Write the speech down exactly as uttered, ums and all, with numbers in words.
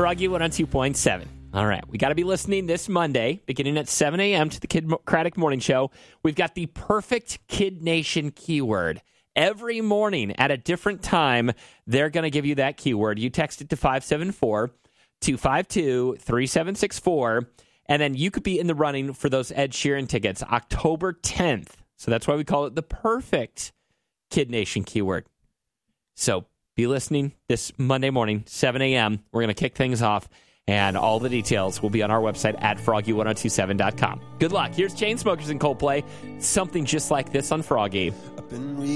Froggy one oh two point seven. All right, we got to be listening this Monday, beginning at seven a.m. to the Kid Craddock Morning Show. We've got the perfect Kid Nation keyword. Every morning at a different time, they're going to give you that keyword. You text it to five seven four, two five two, three seven six four, and then you could be in the running for those Ed Sheeran tickets October tenth. So that's why we call it the perfect Kid Nation keyword. So be listening this Monday morning, seven a.m. We're going to kick things off. And all the details will be on our website at froggy ten twenty-seven dot com. Good luck. Here's Chainsmokers and Coldplay. Something just like this on Froggy.